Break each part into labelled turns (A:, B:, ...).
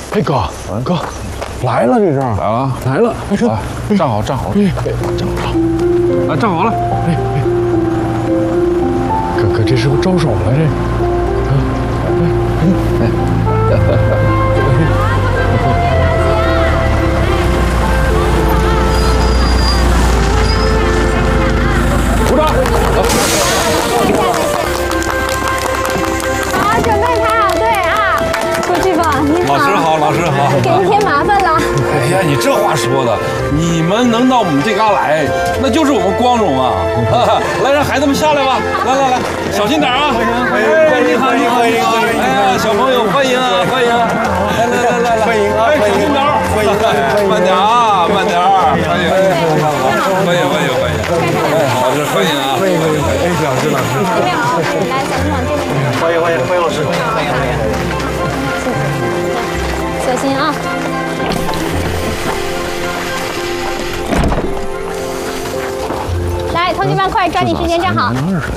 A: 哎哥，来了这是来了，哎哥，
B: 站好，站好，
A: 来
B: 站好了。
A: 哥，这是不是招手了这？
B: 鼓掌！
C: 好，准备排好队啊！郭师傅，你好。
B: 老师好，老师好。
C: 给您添麻烦了。
B: 哎呀，你这话说的，你们能到我们这嘎来，那就是我们光荣啊！来，让孩子们下来吧。来，小心点啊！欢迎，哎呀，小朋友欢迎啊，欢迎！来，欢迎啊，小心点，欢迎，慢点啊，慢点，欢迎，哎，好，这欢迎啊，哎，老师，
C: 没有，来，小心往这边。
D: 欢迎老师，欢迎。
C: 小心啊！来，同学们，快抓紧时间站好。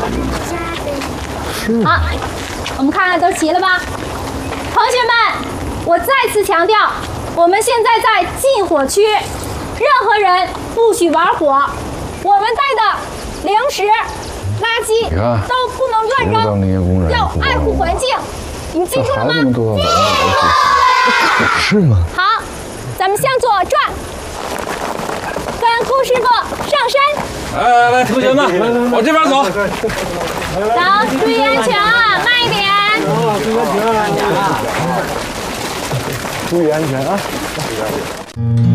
C: 好，我们看都齐了吧？同学们，我再次强调，我们现在在禁火区，任何人不许玩火。我们带的零食、垃圾都不能乱扔，要爱护环境。你记住了吗？
A: 是吗？
C: 好，咱们向左转，跟顾师傅上山。
B: 来，同学们，往这边走。
C: 走，注意安全啊，慢一点。
A: 注意安全啊！